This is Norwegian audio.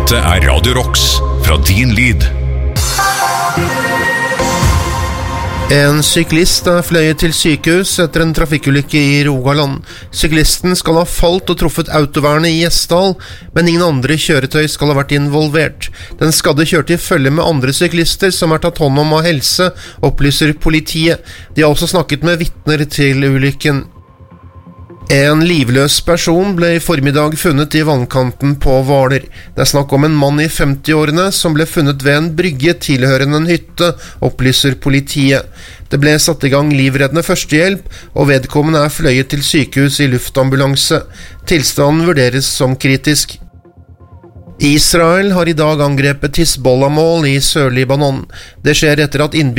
Dette Radio Rocks fra Din Lyd. En syklist fløyet til sykehus etter en trafikkulykke i Rogaland. Syklisten skal ha falt og truffet autovernet i Gjesdal, men ingen andre kjøretøy skal ha vært involvert. Den skadde kjørte i følge med andre syklister som tatt hånd om av helse, opplyser politiet. De har også snakket med vitner til ulykken. En livløs person ble i formiddag funnet i vannkanten på Hvaler. Det snakk om en mann i 50-årene som ble funnet ved en brygge tilhørende en hytte, opplyser politiet. Det ble satt i gang livreddende førstehjelp, og vedkommende fløyet til sykehus i luftambulanse. Tilstanden vurderes som kritisk. Israel har i dag angrepet Hizbollah-mål i Sør-Libanon. Det skjer etter at